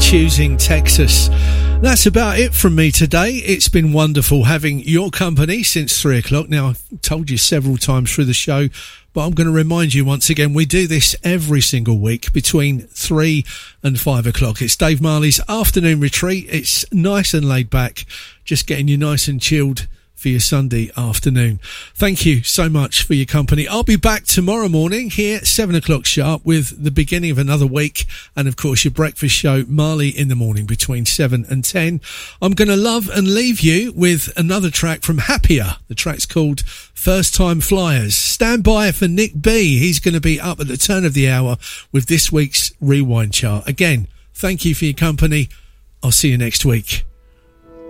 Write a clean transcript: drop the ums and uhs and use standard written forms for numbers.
Choosing Texas. That's about it from me today. It's been wonderful having your company since 3 o'clock. Now, I've told you several times through the show, but I'm going to remind you once again, we do this every single week between 3 and 5 o'clock. It's Dave Marley's afternoon retreat. It's nice and laid back, just getting you nice and chilled for your Sunday afternoon. Thank you so much for your company. I'll be back tomorrow morning here at 7 o'clock sharp with the beginning of another week, and of course your breakfast show, Marley in the Morning, between 7 and 10. I'm going to love and leave you with another track from Happier. The track's called First Time Flyers. Stand by for Nick B. He's going to be up at the turn of the hour with this week's Rewind chart. Again, thank you for your company. I'll see you next week.